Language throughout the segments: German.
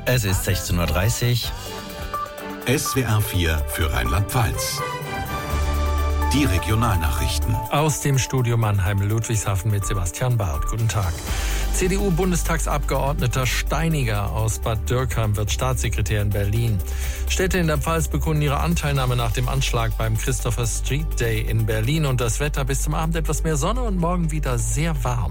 Es ist 16:30 Uhr. SWR 4 für Rheinland-Pfalz. Die Regionalnachrichten. Aus dem Studio Mannheim-Ludwigshafen mit Sebastian Barth. Guten Tag. CDU-Bundestagsabgeordneter Steiniger aus Bad Dürkheim wird Staatssekretär in Berlin. Städte in der Pfalz bekunden ihre Anteilnahme nach dem Anschlag beim Christopher Street Day in Berlin. Und das Wetter bis zum Abend etwas mehr Sonne und morgen wieder sehr warm.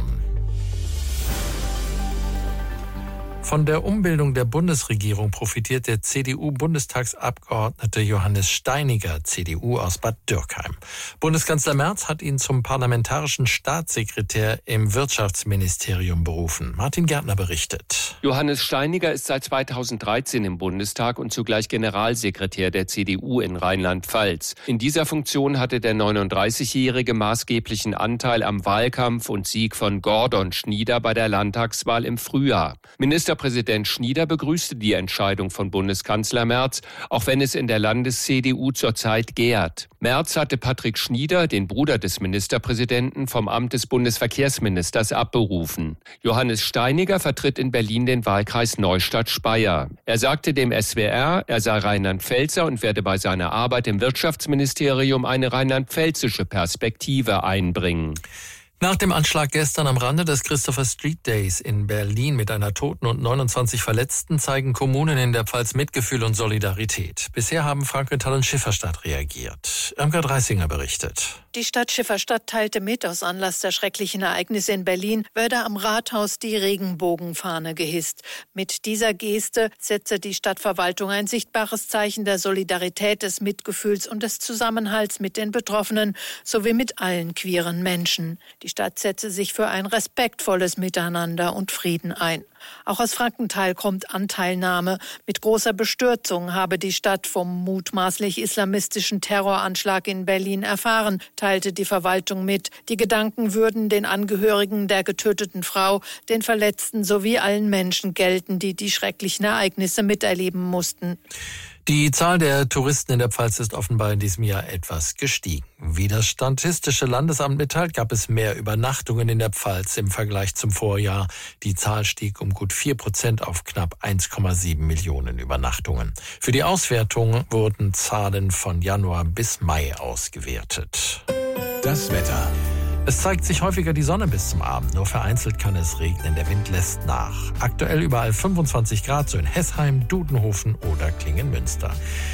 Von der Umbildung der Bundesregierung profitiert der CDU-Bundestagsabgeordnete Johannes Steiniger, CDU aus Bad Dürkheim. Bundeskanzler Merz hat ihn zum parlamentarischen Staatssekretär im Wirtschaftsministerium berufen. Martin Gärtner berichtet. Johannes Steiniger ist seit 2013 im Bundestag und zugleich Generalsekretär der CDU in Rheinland-Pfalz. In dieser Funktion hatte der 39-Jährige maßgeblichen Anteil am Wahlkampf und Sieg von Gordon Schnieder bei der Landtagswahl im Frühjahr. Ministerpräsident Schnieder begrüßte die Entscheidung von Bundeskanzler Merz, auch wenn es in der Landes-CDU zurzeit gärt. Merz hatte Patrick Schnieder, den Bruder des Ministerpräsidenten, vom Amt des Bundesverkehrsministers abberufen. Johannes Steiniger vertritt in Berlin den Wahlkreis Neustadt-Speyer. Er sagte dem SWR, er sei Rheinland-Pfälzer und werde bei seiner Arbeit im Wirtschaftsministerium eine rheinland-pfälzische Perspektive einbringen. Nach dem Anschlag gestern am Rande des Christopher Street Days in Berlin mit einer Toten und 29 Verletzten zeigen Kommunen in der Pfalz Mitgefühl und Solidarität. Bisher haben Frankenthal und Schifferstadt reagiert. Irmgard Reisinger berichtet. Die Stadt Schifferstadt teilte mit, aus Anlass der schrecklichen Ereignisse in Berlin werde am Rathaus die Regenbogenfahne gehisst. Mit dieser Geste setze die Stadtverwaltung ein sichtbares Zeichen der Solidarität, des Mitgefühls und des Zusammenhalts mit den Betroffenen sowie mit allen queeren Menschen. Die Stadt setze sich für ein respektvolles Miteinander und Frieden ein. Auch aus Frankenthal kommt Anteilnahme. Mit großer Bestürzung habe die Stadt vom mutmaßlich islamistischen Terroranschlag in Berlin erfahren, teilte die Verwaltung mit. Die Gedanken würden den Angehörigen der getöteten Frau, den Verletzten sowie allen Menschen gelten, die die schrecklichen Ereignisse miterleben mussten. Die Zahl der Touristen in der Pfalz ist offenbar in diesem Jahr etwas gestiegen. Wie das Statistische Landesamt mitteilt, gab es mehr Übernachtungen in der Pfalz im Vergleich zum Vorjahr. Die Zahl stieg um gut 4% auf knapp 1,7 Millionen Übernachtungen. Für die Auswertung wurden Zahlen von Januar bis Mai ausgewertet. Das Wetter. Es zeigt sich häufiger die Sonne bis zum Abend, nur vereinzelt kann es regnen, der Wind lässt nach. Aktuell überall 25 Grad, so in Hessheim, Dudenhofen oder Klingenmünster.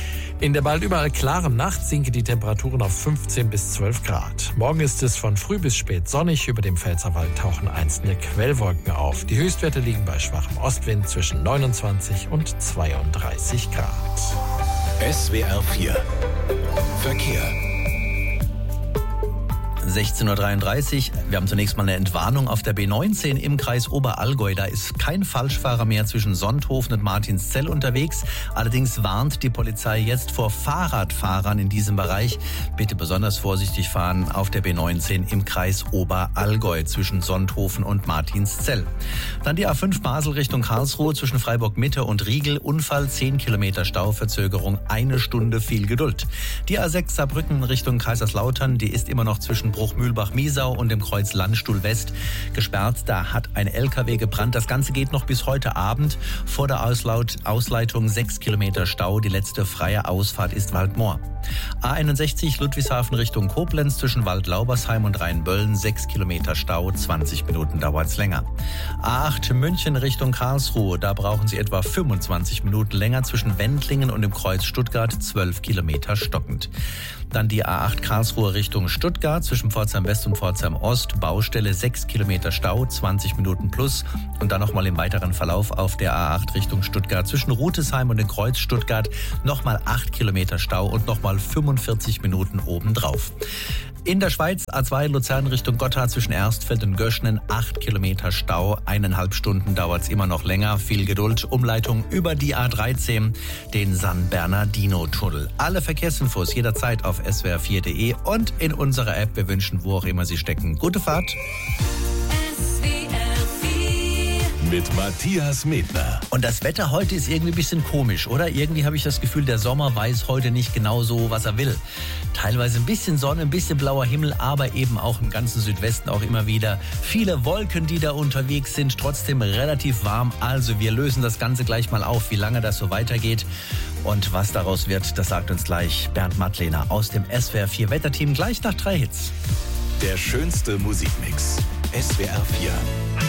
In der bald überall klaren Nacht sinken die Temperaturen auf 15 bis 12 Grad. Morgen ist es von früh bis spät sonnig, über dem Pfälzerwald tauchen einzelne Quellwolken auf. Die Höchstwerte liegen bei schwachem Ostwind zwischen 29 und 32 Grad. SWR 4 Verkehr. 16:33 Uhr. Wir haben zunächst mal eine Entwarnung auf der B19 im Kreis Oberallgäu. Da ist kein Falschfahrer mehr zwischen Sonthofen und Martinszell unterwegs. Allerdings warnt die Polizei jetzt vor Fahrradfahrern in diesem Bereich. Bitte besonders vorsichtig fahren auf der B19 im Kreis Oberallgäu zwischen Sonthofen und Martinszell. Dann die A5 Basel Richtung Karlsruhe zwischen Freiburg-Mitte und Riegel. Unfall, 10 Kilometer Stauverzögerung, 1 Stunde viel Geduld. Die A6 Saarbrücken Richtung Kaiserslautern, die ist immer noch zwischen Bruchmühlbach-Miesau und dem Kreuz Landstuhl West gesperrt. Da hat ein LKW gebrannt. Das Ganze geht noch bis heute Abend. Vor der Ausleitung 6 Kilometer Stau. Die letzte freie Ausfahrt ist Waldmoor. A61 Ludwigshafen Richtung Koblenz zwischen Waldlaubersheim und Rheinböllen 6 Kilometer Stau. 20 Minuten dauert's länger. A8 München Richtung Karlsruhe. Da brauchen Sie etwa 25 Minuten länger zwischen Wendlingen und dem Kreuz Stuttgart. 12 Kilometer stockend. Dann die A8 Karlsruhe Richtung Stuttgart zwischen Pforzheim West und Pforzheim Ost. Baustelle 6 Kilometer Stau, 20 Minuten plus. Und dann nochmal im weiteren Verlauf auf der A8 Richtung Stuttgart zwischen Rutesheim und dem Kreuz Stuttgart nochmal 8 Kilometer Stau und nochmal 45 Minuten obendrauf. In der Schweiz A2 Luzern Richtung Gotthard zwischen Erstfeld und Göschnen 8 Kilometer Stau, 1,5 Stunden dauert es immer noch länger. Viel Geduld, Umleitung über die A13, den San Bernardino-Tunnel. Alle Verkehrsinfos jederzeit auf swr4.de und in unserer App. Wir wünschen, wo auch immer Sie stecken, gute Fahrt. mit Matthias Medner. Und das Wetter heute ist irgendwie ein bisschen komisch, oder? Irgendwie habe ich das Gefühl, der Sommer weiß heute nicht genau so, was er will. Teilweise ein bisschen Sonne, ein bisschen blauer Himmel, aber eben auch im ganzen Südwesten auch immer wieder viele Wolken, die da unterwegs sind, trotzdem relativ warm. Also wir lösen das Ganze gleich mal auf, wie lange das so weitergeht. Und was daraus wird, das sagt uns gleich Bernd Mattlehner aus dem SWR 4 Wetterteam, gleich nach 3 Hits. Der schönste Musikmix. SWR 4.